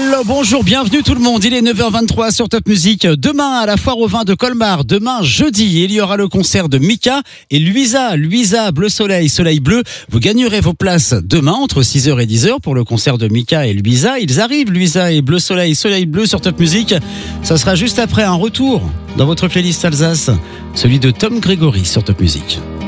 Bonjour, bienvenue tout le monde. Il est 9h23 sur Top Music. Demain, à la foire au vin de Colmar, demain jeudi, il y aura le concert de Mika et Luisa. Luisa, Bleu Soleil, Soleil Bleu. Vous gagnerez vos places demain entre 6h et 10h pour le concert de Mika et Luisa. Ils arrivent, Luisa et Bleu Soleil, Soleil Bleu sur Top Music. Ça sera juste après un retour dans votre playlist Alsace, celui de Tom Grégory sur Top Music.